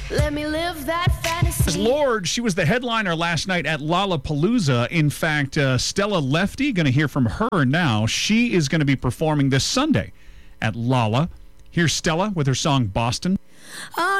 Let me live that fantasy. Lorde, she was the headliner last night at Lollapalooza. In fact, Stella Lefty, going to hear from her now. She is going to be performing this Sunday at Lolla. Here's Stella with her song Boston. Oh,